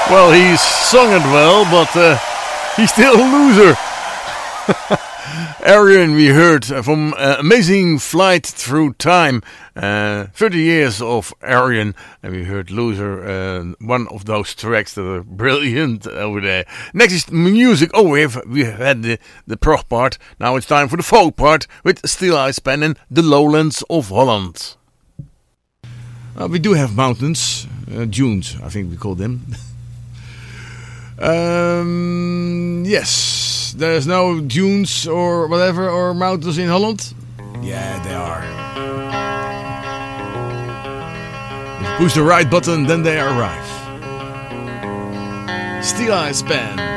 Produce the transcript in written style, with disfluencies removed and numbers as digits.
Well, he sung it well, but he's still a loser. Arian, we heard from Amazing Flight Through Time. 30 years of Arian, and we heard Loser, one of those tracks that are brilliant over there. Next is music. Oh, we had the prog part. Now it's time for the folk part with Steel Eye Span and the Lowlands of Holland. We do have mountains, dunes, I think we call them. Yes, there's no dunes or whatever or mountains in Holland. Yeah, they are. If you push the right button, then they arrive. Steel Eye Span.